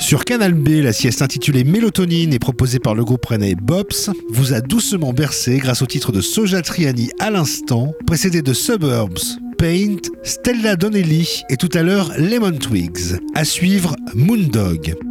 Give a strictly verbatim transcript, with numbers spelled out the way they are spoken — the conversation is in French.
Sur Canal B, la sieste intitulée Mélatonine et proposée par le groupe rennais Bops vous a doucement bercé grâce au titre de Soja Triani à l'instant, précédé de Suburbs, Paint, Stella Donnelly et tout à l'heure Lemon Twigs. À suivre, Moondog.